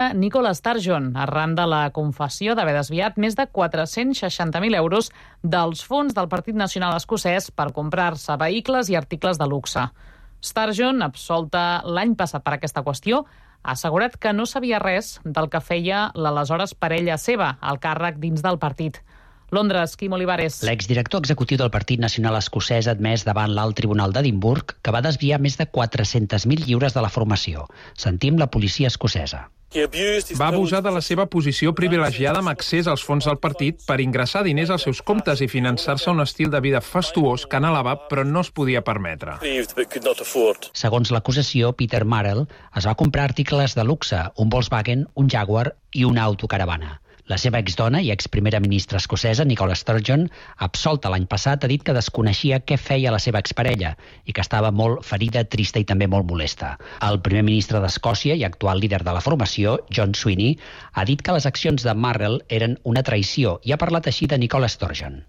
de Nicola Sturgeon, arran de la confessió d'haver desviat més de 460.000 euros dels fons del Partit Nacional Escocès per comprar-se vehicles i articles de luxe. Sturgeon, absolta l'any passat per aquesta qüestió, ha assegurat que no sabia res del que feia l'aleshores parella seva, al càrrec dins del partit. Londres, Quim Olivares. L'exdirector executiu del Partit Nacional Escocès ha admès davant l'Alt Tribunal d'Edimburg que va desviar més de 400.000 lliures de la formació. Sentim la policia escocesa. Va abusar de la seva posició privilegiada amb accés als fons del partit per ingressar diners als seus comptes i finançar-se un estil de vida fastuós que anhelava però no es podia permetre. Segons l'acusació, Peter Marrell es va comprar articles de luxe, un Volkswagen, un Jaguar i una autocaravana. La seva exdona i exprimera ministra escocesa, Nicola Sturgeon, absolta l'any passat, ha dit que desconeixia què feia la seva exparella i que estava molt ferida, trista i també molt molesta. El primer ministre d'Escòcia i actual líder de la formació, John Sweeney, ha dit que les accions de Marrell eren una traïció i ha parlat així de Nicola Sturgeon.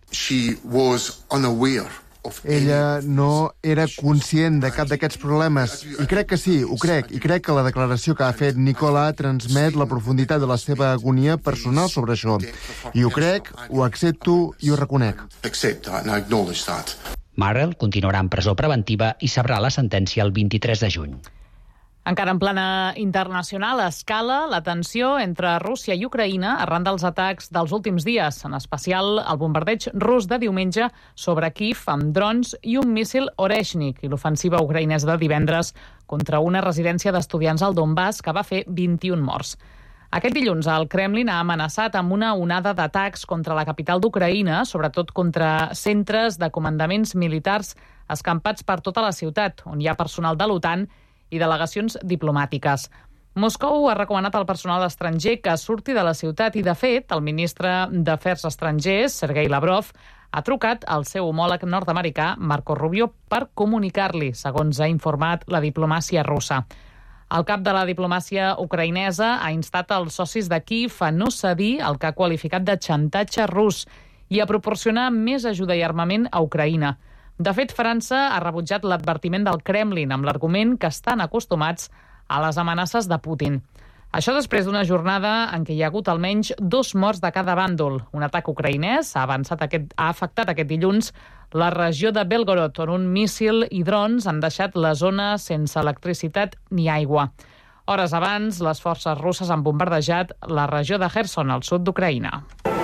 Ella no era conscient de cap d'aquests problemes. I crec que sí, ho crec. I crec que la declaració que ha fet Nicola transmet la profunditat de la seva agonia personal sobre això. I ho crec, ho accepto i ho reconec. Marrell continuarà en presó preventiva i sabrà la sentència el 23 de juny. Encara en plana internacional, escala la tensió entre Rússia i Ucraïna arran dels atacs dels últims dies, en especial el bombardeig rus de diumenge sobre Kiev amb drons i un míssil Oreshnik i l'ofensiva ucraïnesa de divendres contra una residència d'estudiants al Donbass que va fer 21 morts. Aquest dilluns el Kremlin ha amenaçat amb una onada d'atacs contra la capital d'Ucraïna, sobretot contra centres de comandaments militars escampats per tota la ciutat, on hi ha personal de l'OTAN i delegacions diplomàtiques. Moscou ha recomanat al personal estranger que surti de la ciutat i, de fet, el ministre d'Afers Estrangers, Sergei Lavrov, ha trucat al seu homòleg nord-americà, Marco Rubio, per comunicar-li, segons ha informat la diplomàcia russa. El cap de la diplomàcia ucraïnesa ha instat els socis de Kiev a no cedir el que ha qualificat de xantatge rus i a proporcionar més ajuda i armament a Ucraïna. De fet, França ha rebutjat l'advertiment del Kremlin amb l'argument que estan acostumats a les amenaces de Putin. Això després d'una jornada en què hi ha hagut almenys 2 morts de cada bàndol. Un atac ucraïnès ha afectat aquest dilluns la regió de Belgorod, on un míssil i drons han deixat la zona sense electricitat ni aigua. Hores abans, les forces russes han bombardejat la regió de Kherson, al sud d'Ucraïna.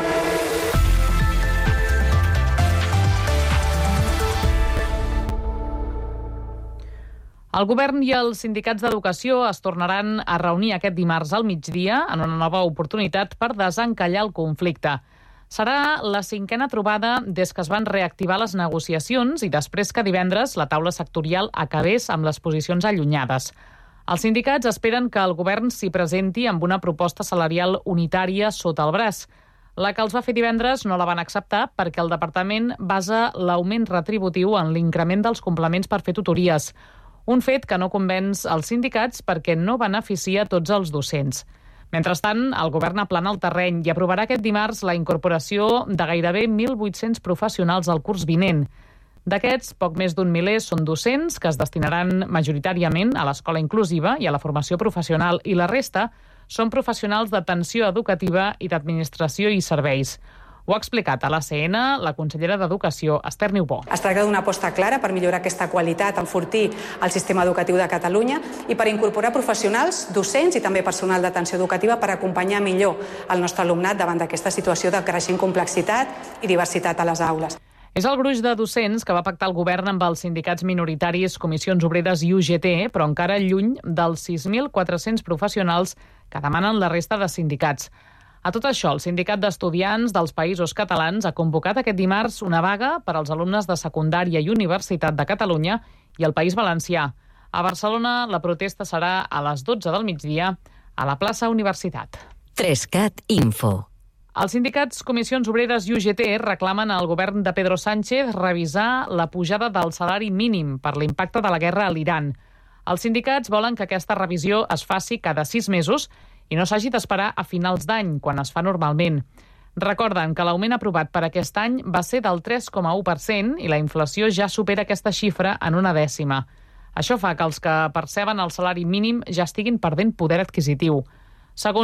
El govern i els sindicats d'educació es tornaran a reunir aquest dimarts al migdia en una nova oportunitat per desencallar el conflicte. Serà la 5a trobada des que es van reactivar les negociacions i després que divendres la taula sectorial acabés amb les posicions allunyades. Els sindicats esperen que el govern s'hi presenti amb una proposta salarial unitària sota el braç. La que els va fer divendres no la van acceptar perquè el departament basa l'augment retributiu en l'increment dels complements per fer tutories. Un fet que no convenç els sindicats perquè no beneficia tots els docents. Mentrestant, el govern aplana el terreny i aprovarà aquest dimarts la incorporació de gairebé 1.800 professionals al curs vinent. D'aquests, poc més d'un miler són docents que es destinaran majoritàriament a l'escola inclusiva i a la formació professional i la resta són professionals d'atenció educativa i d'administració i serveis. Ho ha explicat a l'ACN la consellera d'Educació, Esther Niubó. Es tracta d'una aposta clara per millorar aquesta qualitat, enfortir el sistema educatiu de Catalunya i per incorporar professionals, docents i també personal d'atenció educativa per acompanyar millor el nostre alumnat davant d'aquesta situació de creixent complexitat i diversitat a les aules. És el gruix de docents que va pactar el govern amb els sindicats minoritaris, Comissions Obreres i UGT, però encara lluny dels 6.400 professionals que demanen la resta de sindicats. A tot això, el Sindicat d'Estudiants dels Països Catalans ha convocat aquest dimarts una vaga per als alumnes de secundària i Universitat de Catalunya i el País Valencià. A Barcelona, la protesta serà a les 12 del migdia a la plaça Universitat. 3CAT Info. Els sindicats Comissions Obreres i UGT reclamen al govern de Pedro Sánchez revisar la pujada del salari mínim per l'impacte de la guerra a l'Iran. Els sindicats volen que aquesta revisió es faci cada 6 mesos i no s'hagi d'esperar a finals d'any, quan es fa normalment. Recorden que l'augment aprovat per aquest any va ser del 3,1% i la inflació ja supera aquesta xifra en una dècima. Això fa que els que perceben el salari mínim ja estiguin perdent poder adquisitiu. Segons